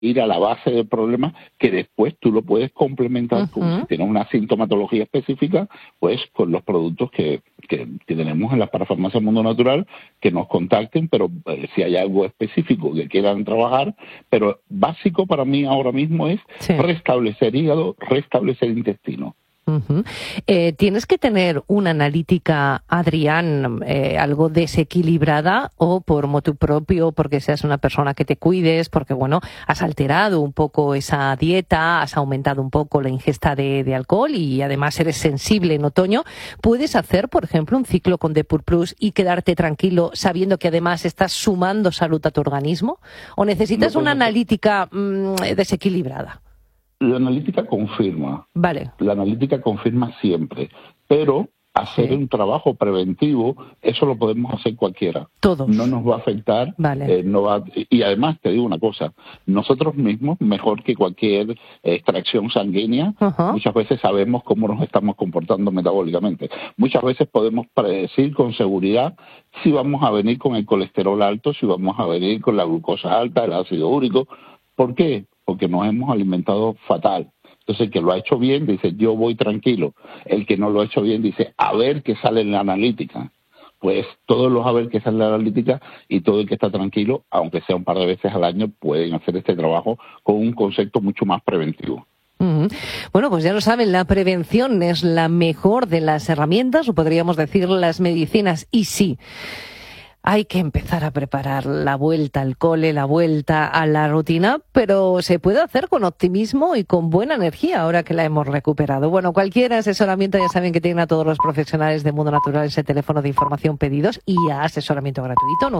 ir a la base del problema, que después tú lo puedes complementar con, si tienes una sintomatología específica, pues con los productos que tenemos en las parafarmacias Mundo Natural, que nos contacten, pero si hay algo específico que quieran trabajar, pero básico para mí ahora mismo es restablecer hígado, restablecer intestino. ¿Tienes que tener una analítica, Adrián, algo desequilibrada o por motu propio, porque seas una persona que te cuides, porque bueno, has alterado un poco esa dieta, has aumentado un poco la ingesta de alcohol y además eres sensible en otoño? ¿Puedes hacer, por ejemplo, un ciclo con Depur Plus y quedarte tranquilo sabiendo que además estás sumando salud a tu organismo? ¿O necesitas una analítica desequilibrada? La analítica confirma. Vale. La analítica confirma siempre, pero hacer un trabajo preventivo, eso lo podemos hacer cualquiera. Todos. No nos va a afectar. Vale. Y además, te digo una cosa, nosotros mismos, mejor que cualquier extracción sanguínea, muchas veces sabemos cómo nos estamos comportando metabólicamente. Muchas veces podemos predecir con seguridad si vamos a venir con el colesterol alto, si vamos a venir con la glucosa alta, el ácido úrico. ¿Por qué? Porque nos hemos alimentado fatal. Entonces, el que lo ha hecho bien dice, yo voy tranquilo. El que no lo ha hecho bien dice, a ver qué sale en la analítica. Pues todos los a ver qué sale en la analítica y todo el que está tranquilo, aunque sea un par de veces al año, pueden hacer este trabajo con un concepto mucho más preventivo. Bueno, pues ya lo saben, la prevención es la mejor de las herramientas, o podríamos decir las medicinas, y sí. Hay que empezar a preparar la vuelta al cole, la vuelta a la rutina, pero se puede hacer con optimismo y con buena energía ahora que la hemos recuperado. Bueno, cualquier asesoramiento ya saben que tienen a todos los profesionales de Mundo Natural ese teléfono de información pedidos y a asesoramiento gratuito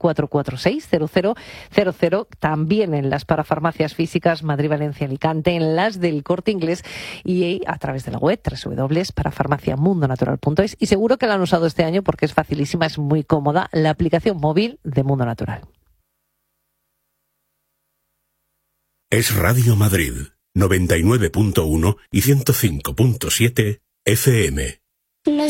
91-446-0000, también en las parafarmacias físicas Madrid, Valencia, Alicante, en las del Corte Inglés y a través de la web www.parafarmaciamundonatural.es, y seguro que la han usado este año porque es facilísima, es muy cómoda, la aplicación móvil de Mundo Natural. Es Radio Madrid, 99.1 y 105.7 FM.